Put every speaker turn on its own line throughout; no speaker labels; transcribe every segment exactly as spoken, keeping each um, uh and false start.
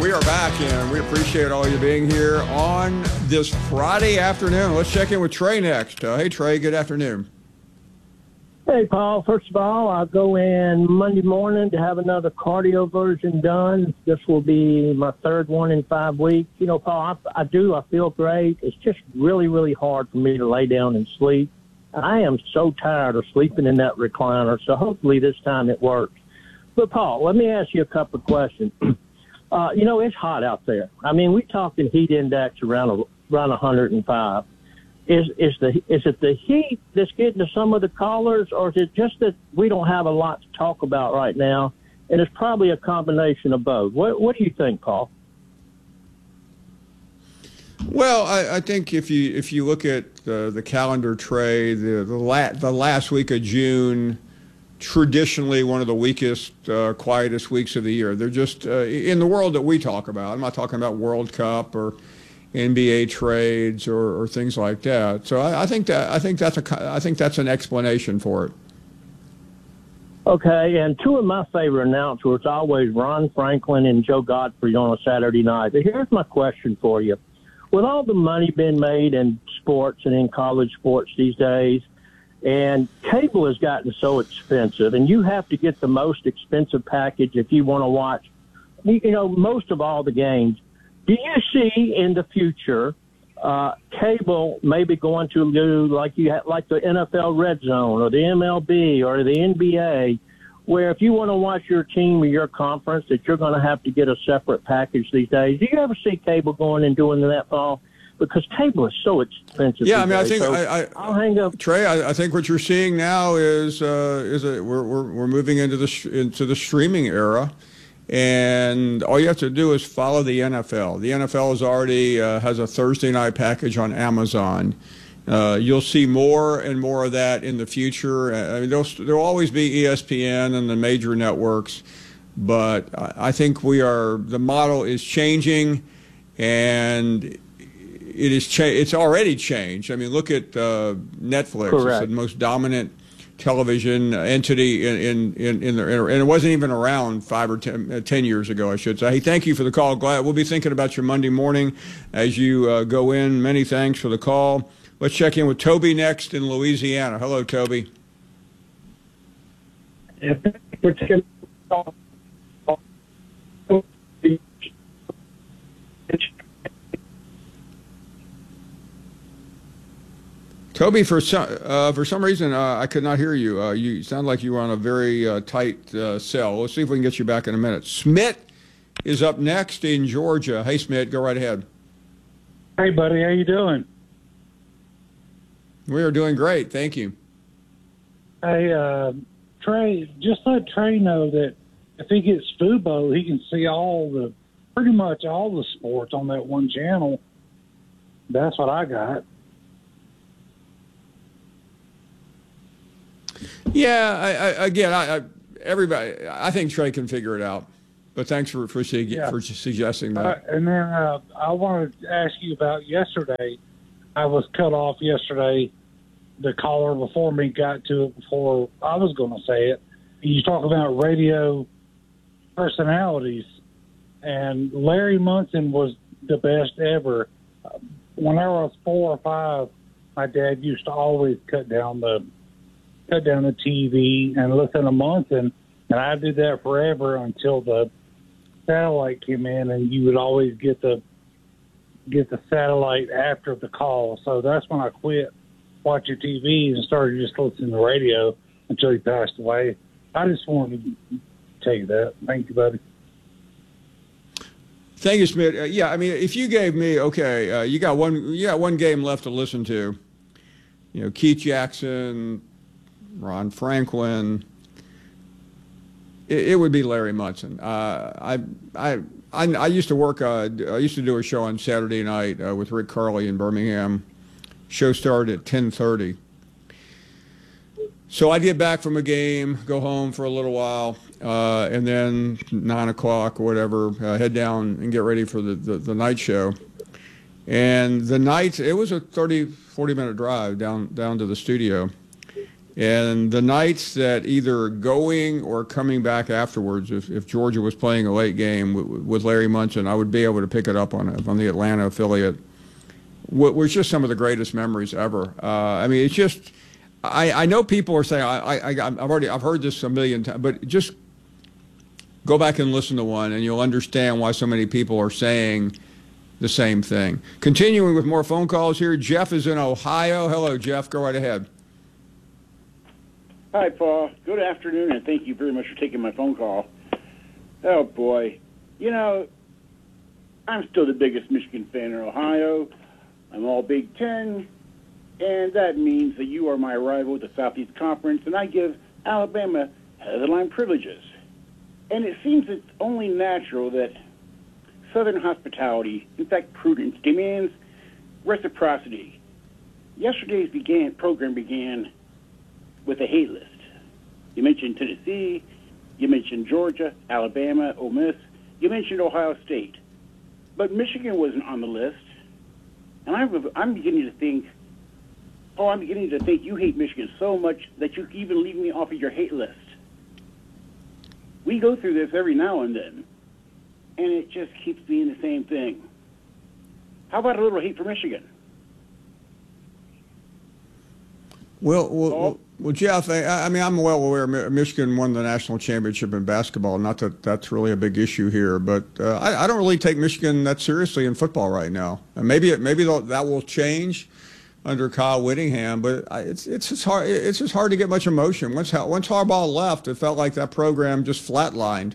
we are back, and we appreciate all you being here on this Friday afternoon. Let's check in with Trey next. Uh, hey, Trey, good afternoon.
Hey, Paul. First of all, I'll go in Monday morning to have another cardio version done. This will be my third one in five weeks. You know, Paul, I, I do. I feel great. It's just really, really hard for me to lay down and sleep. I am so tired of sleeping in that recliner, so hopefully this time it works. But, Paul, let me ask you a couple of questions. Uh, you know, it's hot out there. I mean, we're talking heat index around around one hundred five. Is is the is it the heat that's getting to some of the callers, or is it just that we don't have a lot to talk about right now, and it's probably a combination of both? What What do you think, Paul?
Well, I, I think if you if you look at uh, the calendar, Trey, the the, la- the last week of June, traditionally one of the weakest, uh, quietest weeks of the year. They're just uh, in the world that we talk about. I'm not talking about World Cup or N B A trades or, or things like that. So I, I think that I think that's a I think that's an explanation for it.
Okay, and two of my favorite announcers are always Ron Franklin and Joe Godfrey on a Saturday night. But here's my question for you: with all the money being made in sports and in college sports these days, and cable has gotten so expensive, and you have to get the most expensive package if you want to watch, you know, most of all the games. Do you see in the future uh, cable maybe going to do like you ha- like the N F L Red Zone or the M L B or the N B A, where if you want to watch your team or your conference, that you're going to have to get a separate package these days? Do you ever see cable going and doing that, Paul? Because cable is so expensive.
Yeah, I mean,
days.
I think
so
I, I,
I'll hang up.
Trey, I, I think what you're seeing now is uh, is a, we're, we're we're moving into the sh- into the streaming era. And all you have to do is follow the N F L. The N F L is already uh, has a Thursday night package on Amazon. Uh, you'll see more and more of that in the future. I mean, there'll, there'll always be E S P N and the major networks, but I think we are the model is changing, and it is cha- it's already changed. I mean, look at uh, Netflix.
Correct.
It's the most dominant television entity in in in, in the, and it wasn't even around five or ten, uh, ten years ago, I should say. Hey, thank you for the call. Glad we'll be thinking about your Monday morning as you uh, go in. Many thanks for the call. Let's check in with Toby next in Louisiana. Hello, Toby. Toby, for some uh, for some reason, uh, I could not hear you. Uh, you sound like you were on a very uh, tight uh, cell. Let's see if we can get you back in a minute. Smith is up next in Georgia. Hey, Smith, go right ahead.
Hey, buddy, how you doing?
We are doing great, thank you.
Hey, uh, Trey, just let Trey know that if he gets Fubo, he can see all the, pretty much all the sports on that one channel. That's what I got.
Yeah, I, I, again, I, I, everybody, I think Trey can figure it out. But thanks for for,
Yeah.
for suggesting that.
Uh, and then uh, I wanted to ask you about yesterday. I was cut off yesterday. The caller before me got to it before I was going to say it. You talk about radio personalities, and Larry Munson was the best ever. When I was four or five, my dad used to always cut down the cut down the T V and listen to Munson, and I did that forever until the satellite came in, and you would always get the get the satellite after the call. So that's when I quit watching T V and started just listening to radio until he passed away. I just wanted to tell you that. Thank you, buddy.
Thank you, Smith. Uh, yeah, I mean, if you gave me, okay, uh, you got one, you got one game left to listen to. You know, Keith Jackson, Ron Franklin. It, it would be Larry Munson. Uh, I, I, I, I used to work. Uh, I used to do a show on Saturday night uh, with Rick Carley in Birmingham. Show started at ten thirty. So I'd get back from a game, go home for a little while, uh, and then nine o'clock or whatever, uh, head down and get ready for the, the, the night show. And the night, it was a thirty, forty minute drive down down to the studio. And the nights that either going or coming back afterwards, if, if Georgia was playing a late game with, with Larry Munson, I would be able to pick it up on it, on the Atlanta affiliate. What was just some of the greatest memories ever. Uh, I mean, it's just, I, I know people are saying, I, I, I've already, I've heard this a million times, but just go back and listen to one and you'll understand why so many people are saying the same thing. Continuing with more phone calls here, Jeff is in Ohio. Hello, Jeff, go right ahead.
Hi, Paul. Good afternoon, and thank you very much for taking my phone call. Oh, boy. You know, I'm still the biggest Michigan fan in Ohio. I'm all Big Ten, and that means that you are my rival at the Southeast Conference, and I give Alabama head-of-the-line privileges. And it seems it's only natural that Southern hospitality, in fact prudence, demands reciprocity. Yesterday's began, program began with a hate list. You mentioned Tennessee, you mentioned Georgia, Alabama, Ole Miss, you mentioned Ohio State. But Michigan wasn't on the list. And I'm, I'm beginning to think, oh, I'm beginning to think you hate Michigan so much that you even leave me off of your hate list. We go through this every now and then, and it just keeps being the same thing. How about a little hate for Michigan?
Well, well, well, Jeff, I, I mean, I'm well aware Michigan won the national championship in basketball. Not that that's really a big issue here, but uh, I, I don't really take Michigan that seriously in football right now. And maybe it, maybe that will change under Kyle Whittingham, but I, it's it's just hard. It's just hard to get much emotion. Once once Harbaugh left, it felt like that program just flatlined.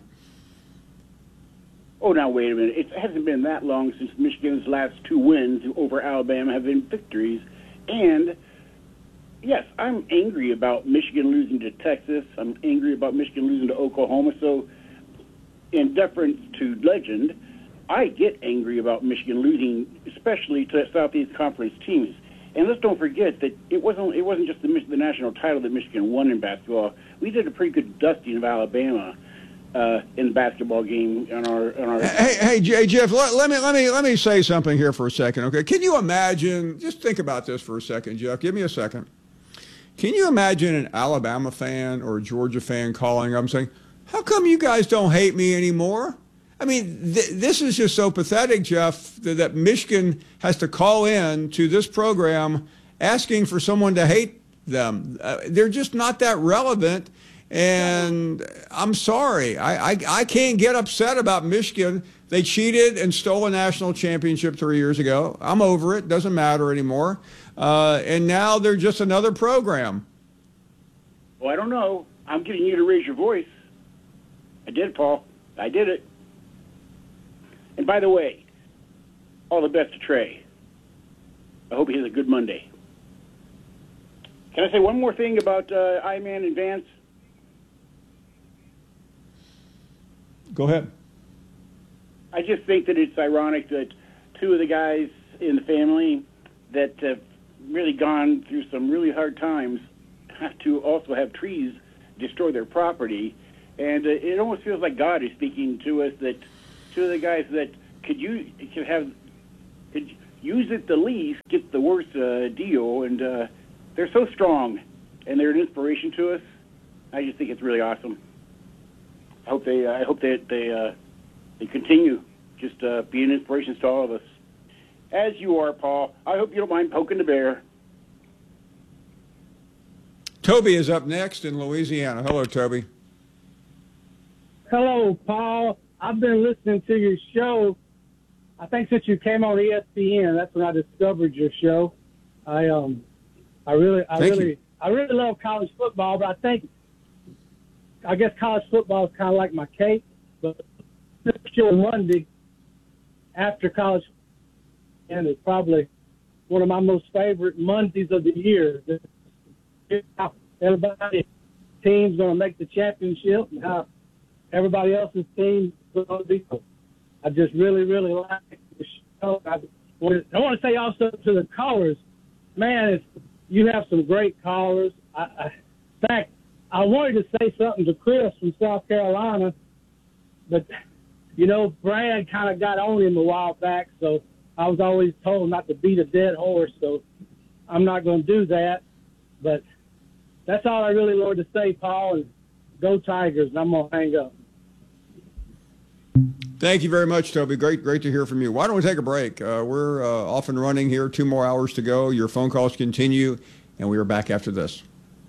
Oh, now wait a minute. It hasn't been that long since Michigan's last two wins over Alabama have been victories, and yes, I'm angry about Michigan losing to Texas. I'm angry about Michigan losing to Oklahoma. So, in deference to legend, I get angry about Michigan losing, especially to Southeast Conference teams. And let's don't forget that it wasn't it wasn't just the, the national title that Michigan won in basketball. We did a pretty good dusting of Alabama uh, in the basketball game on our on our.
Hey, hey, Jay, Jeff, let, let me let me let me say something here for a second, okay? Can you imagine? Just think about this for a second, Jeff. Give me a second. Can you imagine an Alabama fan or a Georgia fan calling up and saying, "How come you guys don't hate me anymore?" I mean, th this is just so pathetic, Jeff, that, that Michigan has to call in to this program asking for someone to hate them. Uh, they're just not that relevant, and I'm sorry. I, I, I can't get upset about Michigan. They cheated and stole a national championship three years ago. I'm over it. Doesn't matter anymore. Uh, and now they're just another program.
Well, I don't know. I'm getting you to raise your voice. I did, Paul. I did it. And by the way, all the best to Trey. I hope he has a good Monday. Can I say one more thing about uh, I-Man and Vance?
Go ahead.
I just think that it's ironic that two of the guys in the family that have really gone through some really hard times have to also have trees destroy their property. And uh, it almost feels like God is speaking to us that two of the guys that could use, could have could use it the least get the worst uh, deal, and uh, they're so strong and they're an inspiration to us. I just think it's really awesome. I hope they I hope that they, they, uh, they continue just uh, being inspirations to all of us. As you are, Paul. I hope you don't mind poking the bear.
Toby is up next in Louisiana. Hello, Toby.
Hello, Paul. I've been listening to your show. I think since you came on E S P N, that's when I discovered your show. I um, I really, I
Thank
really,
you.
I really love college football, but I think, I guess college football is kind of like my cake. But this show Monday after college, and it's probably one of my most favorite Mondays of the year. How everybody team's going to make the championship and how everybody else's team is going to be. I just really, really like the show. I want to, I want to say also to the callers, man, it's, you have some great callers. I, I, in fact, I wanted to say something to Chris from South Carolina, but, you know, Brad kind of got on him a while back, so I was always told not to beat a dead horse, so I'm not going to do that. But that's all I really wanted to say, Paul, and go Tigers, and I'm going to hang up.
Thank you very much, Toby. Great, great to hear from you. Why don't we take a break? Uh, we're uh, off and running here. Two more hours to go. Your phone calls continue, and we are back after this.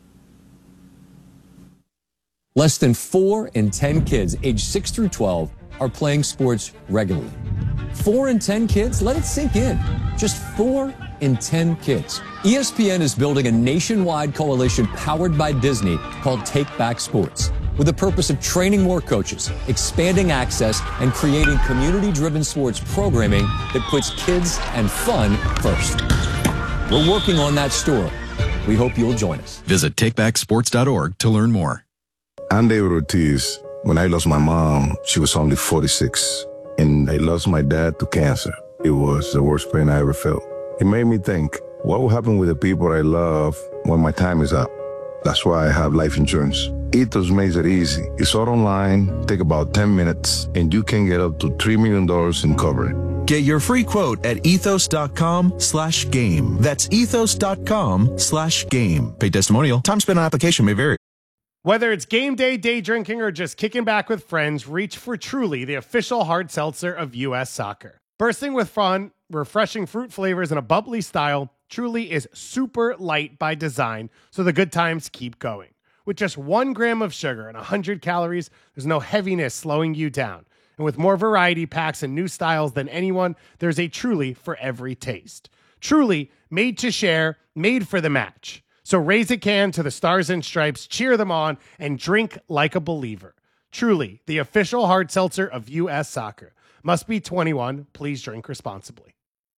Less than four in ten kids aged six through twelve are playing sports regularly. Four in ten kids? Let it sink in. Just four in ten kids. E S P N is building a nationwide coalition powered by Disney called Take Back Sports, with the purpose of training more coaches, expanding access, and creating community-driven sports programming that puts kids and fun first. We're working on that story. We hope you'll join us.
Visit take back sports dot org to learn more.
I'm David Ortiz. When I lost my mom, she was only forty-six, and I lost my dad to cancer. It was the worst pain I ever felt. It made me think, what will happen with the people I love when my time is up? That's why I have life insurance. Ethos makes it easy. It's all online, take about ten minutes, and you can get up to three million dollars in coverage.
Get your free quote at ethos.com slash game. That's ethos.com slash game. Pay testimonial. Time spent on application may vary.
Whether it's game day, day drinking, or just kicking back with friends, reach for Truly, the official hard seltzer of U S Soccer. Bursting with fun, refreshing fruit flavors, and a bubbly style, Truly is super light by design, so the good times keep going. With just one gram of sugar and one hundred calories, there's no heaviness slowing you down. And with more variety packs and new styles than anyone, there's a Truly for every taste. Truly, made to share, made for the match. So raise a can to the Stars and Stripes, cheer them on, and drink like a believer. Truly, the official hard seltzer of U S Soccer. Must be twenty-one. Please drink responsibly.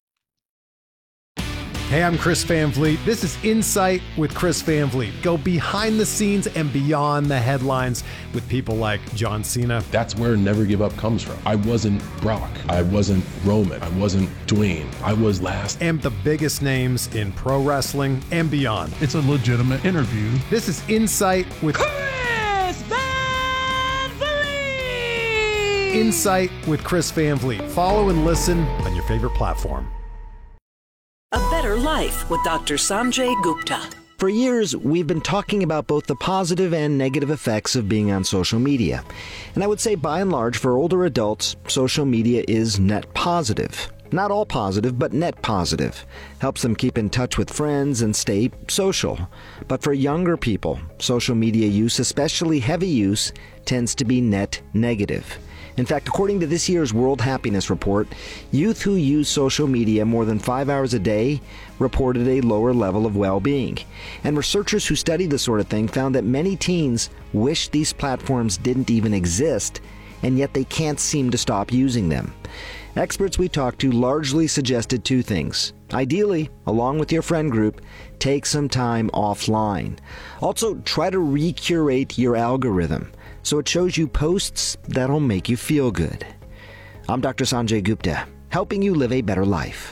Hey, I'm Chris Van Vliet. This is Insight with Chris Van Vliet. Go behind the scenes and beyond the headlines with people like John Cena.
That's where Never Give Up comes from. I wasn't Brock. I wasn't Roman. I wasn't Dwayne. I was last.
And the biggest names in pro wrestling and beyond.
It's a legitimate interview.
This is Insight with
Chris Van Vliet.
Insight with Chris Van Vliet. Follow and listen on your favorite platform.
A Better Life with Doctor Sanjay Gupta.
For years, we've been talking about both the positive and negative effects of being on social media. And I would say, by and large, for older adults, social media is net positive. Not all positive, but net positive. Helps them keep in touch with friends and stay social. But for younger people, social media use, especially heavy use, tends to be net negative. In fact, according to this year's World Happiness Report, youth who use social media more than five hours a day reported a lower level of well-being. And researchers who study this sort of thing found that many teens wish these platforms didn't even exist, and yet they can't seem to stop using them. Experts we talked to largely suggested two things. Ideally, along with your friend group, take some time offline. Also, try to recurate your algorithm so it shows you posts that'll make you feel good. I'm Doctor Sanjay Gupta, helping you live a better life.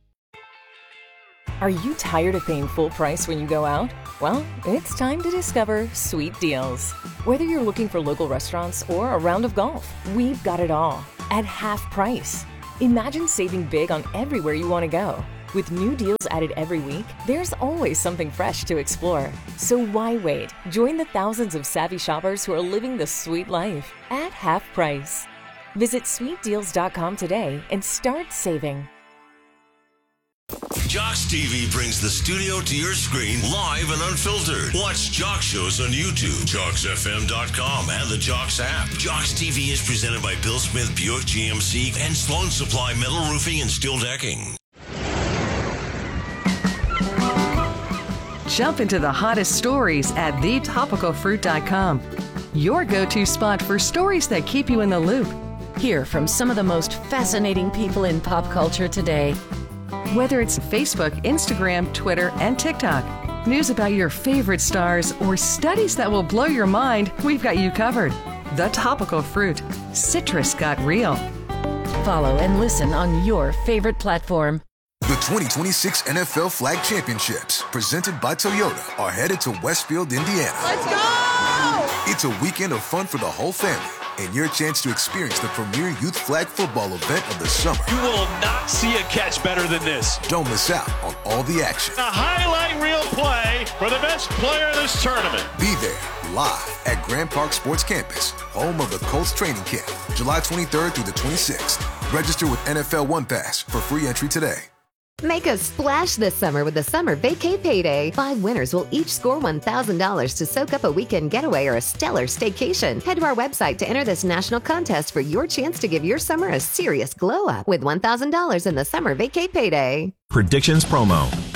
Are you tired of paying full price when you go out? Well, it's time to discover Sweet Deals. Whether you're looking for local restaurants or a round of golf, we've got it all at half price. Imagine saving big on everywhere you want to go. With new deals added every week, there's always something fresh to explore. So why wait? Join the thousands of savvy shoppers who are living the sweet life at half price. Visit sweet deals dot com today and start saving.
Jocks T V brings the studio to your screen live and unfiltered. Watch Jocks shows on YouTube, jocks f m dot com, and the Jocks app. Jocks T V is presented by Bill Smith Buick G M C and Sloan Supply Metal Roofing and Steel Decking.
Jump into the hottest stories at the topical fruit dot com. Your go-to spot for stories that keep you in the loop.
Hear from some of the most fascinating people in pop culture today.
Whether it's Facebook, Instagram, Twitter, and TikTok, news about your favorite stars, or studies that will blow your mind, we've got you covered. The Topical Fruit. Citrus got real.
Follow and listen on your favorite platform.
The twenty twenty-six N F L Flag Championships, presented by Toyota, are headed to Westfield, Indiana.
Let's go!
It's a weekend of fun for the whole family, and your chance to experience the premier youth flag football event of the summer.
You will not see a catch better than this.
Don't miss out on all the action.
A highlight reel play for the best player in this tournament.
Be there live at Grand Park Sports Campus, home of the Colts training camp, July twenty-third through the twenty-sixth. Register with N F L One Pass for free entry today.
Make a splash this summer with the Summer Vacay Payday. Five winners will each score one thousand dollars to soak up a weekend getaway or a stellar staycation. Head to our website to enter this national contest for your chance to give your summer a serious glow up with one thousand dollars in the Summer Vacay Payday.
Predictions promo.